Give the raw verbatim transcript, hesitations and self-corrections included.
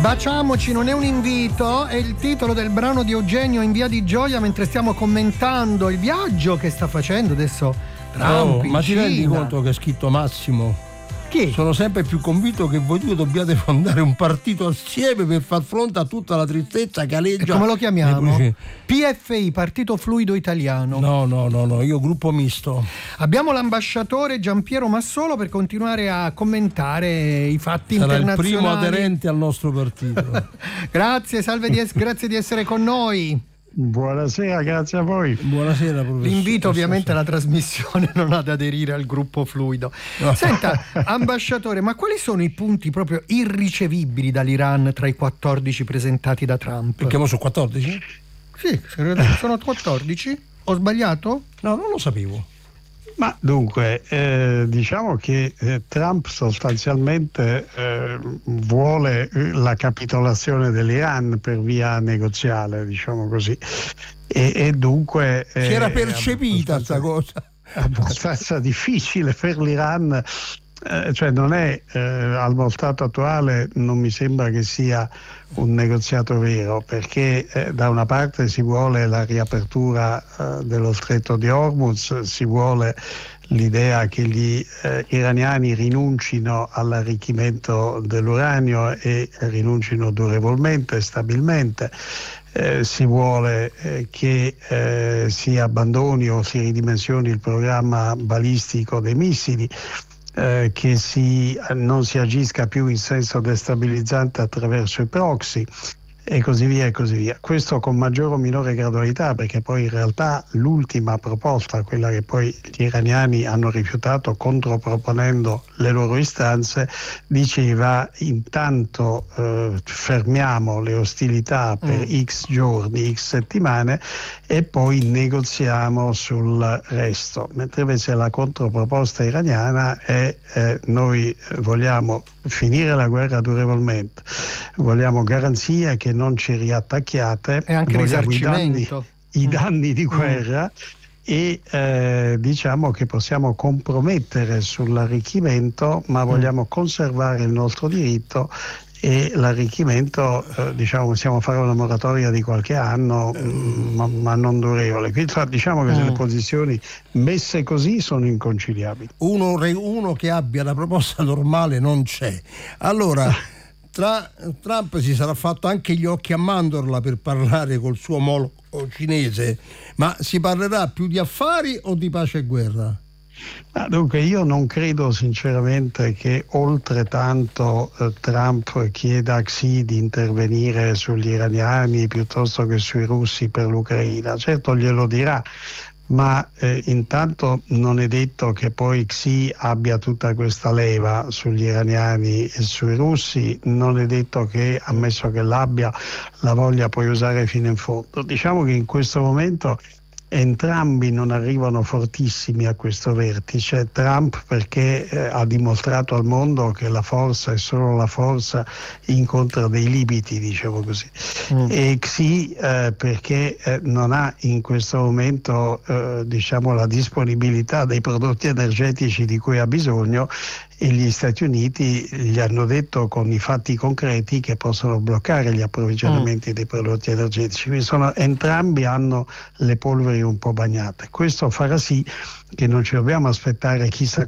Baciamoci non è un invito, è il titolo del brano di Eugenio in Via di Gioia mentre stiamo commentando il viaggio che sta facendo adesso Trump. Oh, ma ti rendi conto che è scritto Massimo? Chi? Sono sempre più convinto che voi due dobbiate fondare un partito assieme per far fronte a tutta la tristezza che aleggia. E come lo chiamiamo? P F I, Partito Fluido Italiano. No, no, no, no, io gruppo misto. Abbiamo l'ambasciatore Giampiero Massolo per continuare a commentare i fatti Sarà internazionali. il primo aderente al nostro partito. Grazie, salve di es- grazie di essere con noi. Buonasera, grazie a voi. Buonasera, professore. L'invito ovviamente alla trasmissione non ad aderire al gruppo fluido. Senta, ambasciatore, ma quali sono i punti proprio irricevibili dall'Iran tra i quattordici presentati da Trump? Perché mo sono quattordici? Sì, sono quattordici? Ho sbagliato? No, non lo sapevo. Ma dunque, eh, diciamo che eh, Trump sostanzialmente eh, vuole la capitolazione dell'Iran per via negoziale, diciamo così, e, e dunque... Eh, si era percepita questa cosa. Abbastanza difficile per l'Iran, eh, cioè non è, eh, allo stato attuale non mi sembra che sia un negoziato vero, perché eh, da una parte si vuole la riapertura eh, dello stretto di Hormuz, si vuole l'idea che gli eh, iraniani rinuncino all'arricchimento dell'uranio e rinuncino durevolmente e stabilmente. Eh, si vuole eh, che eh, si abbandoni o si ridimensioni il programma balistico dei missili, eh, che si, non si agisca più in senso destabilizzante attraverso i proxy e così via e così via. Questo con maggiore o minore gradualità, perché poi in realtà l'ultima proposta, quella che poi gli iraniani hanno rifiutato controproponendo le loro istanze, diceva intanto eh, fermiamo le ostilità per mm. x giorni, x settimane e poi negoziamo sul resto, mentre invece la controproposta iraniana è eh, noi vogliamo finire la guerra durevolmente, vogliamo garanzia che non ci riattacchiate e anche vogliamo i danni, risarcimento i danni di guerra mm. e eh, diciamo che possiamo compromettere sull'arricchimento, ma vogliamo mm. conservare il nostro diritto e l'arricchimento eh, diciamo possiamo fare una moratoria di qualche anno mm, ma, ma non durevole. Quindi diciamo che mm. le posizioni messe così sono inconciliabili. Uno, uno che abbia la proposta normale non c'è. Allora tra, Trump si sarà fatto anche gli occhi a mandorla per parlare col suo omologo cinese, ma si parlerà più di affari o di pace e guerra? Ah, dunque io non credo sinceramente che oltrettanto eh, Trump chieda a Xi di intervenire sugli iraniani piuttosto che sui russi per l'Ucraina. Certo glielo dirà, ma eh, intanto non è detto che poi Xi abbia tutta questa leva sugli iraniani e sui russi, non è detto che, ammesso che l'abbia, la voglia poi usare fino in fondo. Diciamo che in questo momento entrambi non arrivano fortissimi a questo vertice. Trump perché eh, ha dimostrato al mondo che la forza è solo la forza incontra dei limiti, diciamo così, mm. e Xi eh, perché eh, non ha in questo momento eh, diciamo la disponibilità dei prodotti energetici di cui ha bisogno, e gli Stati Uniti gli hanno detto con i fatti concreti che possono bloccare gli approvvigionamenti mm. dei prodotti energetici. Quindi sono, entrambi hanno le polveri un po' bagnate. Questo farà sì che non ci dobbiamo aspettare chissà